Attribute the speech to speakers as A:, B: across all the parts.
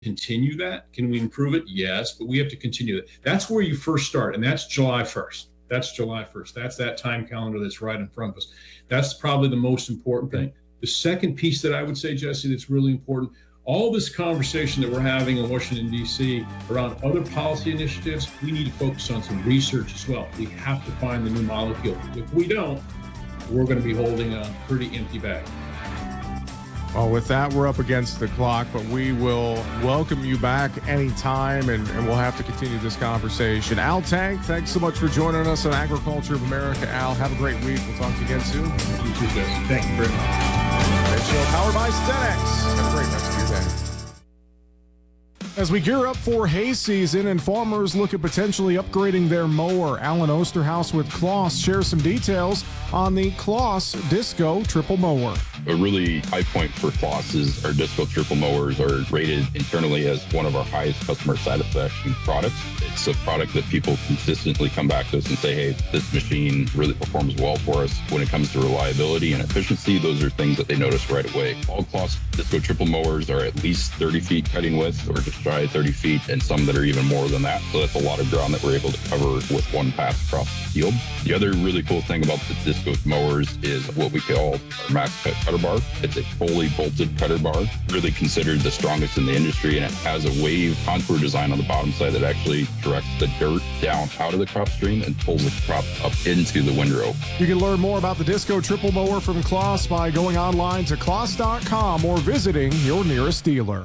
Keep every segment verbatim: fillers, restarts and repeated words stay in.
A: continue that? Can we improve it? Yes, but we have to continue it. That's where you first start, and that's July first. That's July first. That's that time calendar that's right in front of us. That's probably the most important thing. The second piece that I would say, Jesse, that's really important, all this conversation that we're having in Washington, D C around other policy initiatives, we need to focus on some research as well. We have to find the new molecule. If we don't, we're going to be holding a pretty empty bag.
B: Well, with that, we're up against the clock, but we will welcome you back anytime, and, and we'll have to continue this conversation. Al Tank, thanks so much for joining us on Agriculture of America. Al, have a great week. We'll talk to you again soon.
A: You too, Jesse. Thank you very much.
B: Great show powered by Stenex. Have a great rest of your day. As we gear up for hay season and farmers look at potentially upgrading their mower, Alan Osterhaus with Kloss shares some details on the Kloss Disco Triple Mower.
C: A really high point for Kloss is our Disco Triple Mowers are rated internally as one of our highest customer satisfaction products. It's a product that people consistently come back to us and say, hey, this machine really performs well for us. When it comes to reliability and efficiency, those are things that they notice right away. All Kloss Disco Triple Mowers are at least thirty feet cutting width or just shy of thirty feet, and some that are even more than that. So that's a lot of ground that we're able to cover with one pass across the field. The other really cool thing about the Disco mowers is what we call our Max Cut Cutter Bar. It's a fully bolted cutter bar, really considered the strongest in the industry, and it has a wave contour design on the bottom side that actually directs the dirt down out of the crop stream and pulls the crop up into the windrow.
B: You can learn more about the Disco Triple Mower from Kloss by going online to kloss dot com or visiting your nearest dealer.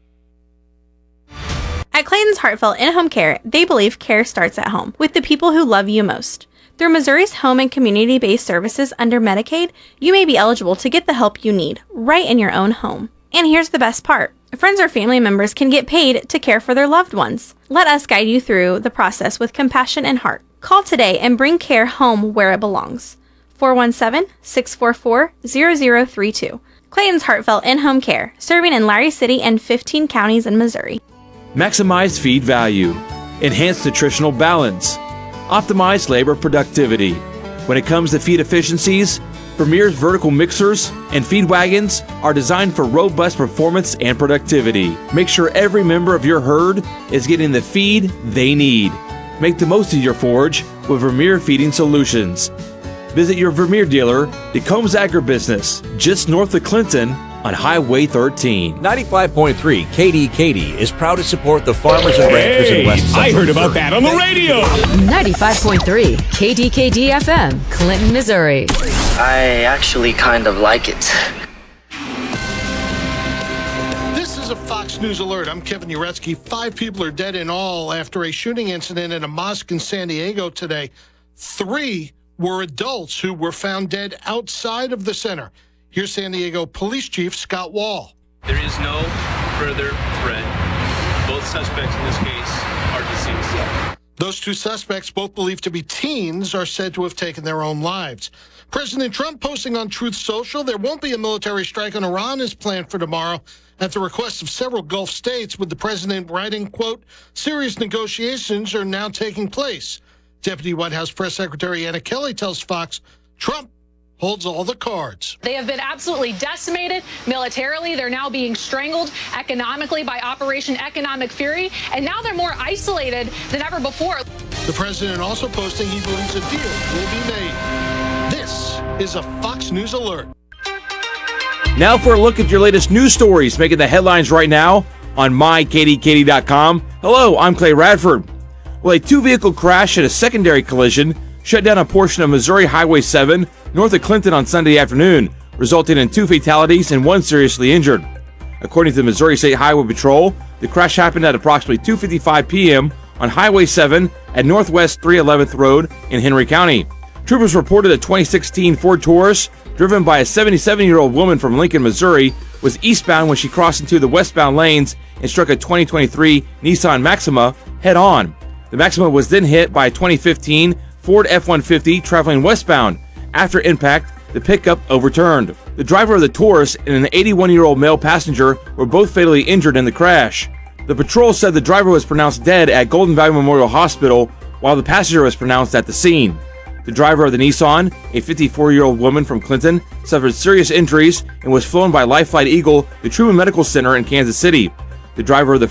D: At Clayton's Heartfelt In-Home Care, they believe care starts at home, with the people who love you most. Through Missouri's home and community-based services under Medicaid, you may be eligible to get the help you need, right in your own home. And here's the best part. Friends or family members can get paid to care for their loved ones. Let us guide you through the process with compassion and heart. Call today and bring care home where it belongs. four one seven, six four four, zero zero three two. Clayton's Heartfelt In-Home Care, serving in Larry City and fifteen counties in Missouri.
E: Maximize feed value, enhance nutritional balance, optimize labor productivity. When it comes to feed efficiencies, Vermeer's vertical mixers and feed wagons are designed for robust performance and productivity. Make sure every member of your herd is getting the feed they need. Make the most of your forage with Vermeer Feeding Solutions. Visit your Vermeer dealer, DeCombs Agribusiness, just north of Clinton on Highway thirteen.
F: ninety-five point three K D K D is proud to support the farmers and ranchers
G: hey,
F: in West Central
G: I heard
F: Missouri.
G: about that on the radio.
H: ninety-five point three K D K D F M, Clinton, Missouri.
I: I actually kind of like it.
J: This is a Fox News Alert. I'm Kevin Uretsky. Five people are dead in all after a shooting incident in a mosque in San Diego today. Three were adults who were found dead outside of the center. Here's San Diego Police Chief Scott Wall.
K: There is no further threat. Both suspects in this case are deceased.
J: Those two suspects, both believed to be teens, are said to have taken their own lives. President Trump posting on Truth Social, there won't be a military strike on Iran is planned for tomorrow at the request of several Gulf states, with the president writing, quote, serious negotiations are now taking place. Deputy White House Press Secretary Anna Kelly tells Fox, Trump holds all the cards.
L: They have been absolutely decimated militarily. They're now being strangled economically by Operation Economic Fury, and now they're more isolated than ever before.
J: The president also posting he believes a deal will be made. This is a Fox News Alert.
E: Now for a look at your latest news stories making the headlines right now on my K D K D dot com. Hello, I'm Clay Radford. Well, a two-vehicle crash at a secondary collision shut down a portion of Missouri Highway seven north of Clinton on Sunday afternoon, resulting in two fatalities and one seriously injured. According to the Missouri State Highway Patrol, the crash happened at approximately two fifty-five p.m. on Highway seven at Northwest three eleventh Road in Henry County. Troopers reported a twenty sixteen Ford Taurus, driven by a seventy-seven-year-old woman from Lincoln, Missouri, was eastbound when she crossed into the westbound lanes and struck a twenty twenty-three Nissan Maxima head-on. The Maxima was then hit by a twenty fifteen Ford F one fifty traveling westbound. After impact, the pickup overturned. The driver of the Taurus and an eighty-one-year-old male passenger were both fatally injured in the crash. The patrol said the driver was pronounced dead at Golden Valley Memorial Hospital, while the passenger was pronounced at the scene. The driver of the Nissan, a fifty-four-year-old woman from Clinton, suffered serious injuries and was flown by Life Flight Eagle to Truman Medical Center in Kansas City. the driver of the